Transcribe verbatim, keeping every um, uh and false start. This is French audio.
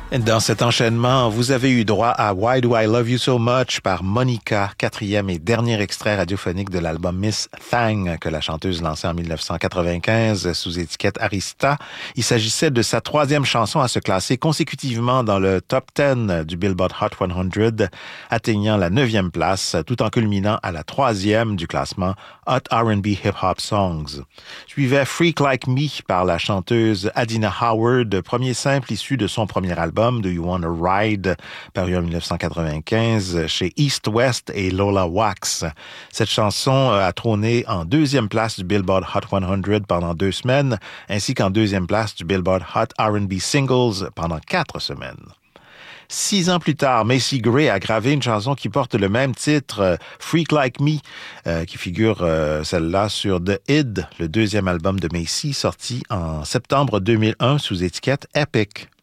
Dans cet enchaînement, vous avez eu droit à Why Do I Love You So Much par Monica, quatrième et dernier extrait radiophonique de l'album Miss Thang que la chanteuse lançait en dix-neuf cent quatre-vingt-quinze sous étiquette Arista. Il s'agissait de sa troisième chanson à se classer consécutivement dans le top dix du Billboard Hot cent, atteignant la neuvième place tout en culminant à la troisième du classement Hot R and B Hip Hop Songs. Suivait Freak Like Me par la chanteuse Adina Howard, premier simple issu de son premier album Do You Wanna Ride, paru en dix-neuf cent quatre-vingt-quinze chez East West et Lola Wax. Cette chanson a trôné en deuxième place du Billboard Hot cent pendant deux semaines, ainsi qu'en deuxième place du Billboard Hot R and B Singles pendant quatre semaines. Six ans plus tard, Macy Gray a gravé une chanson qui porte le même titre, euh, Freak Like Me, euh, qui figure euh, celle-là sur The Id, le deuxième album de Macy, sorti en septembre deux mille un sous étiquette Epic.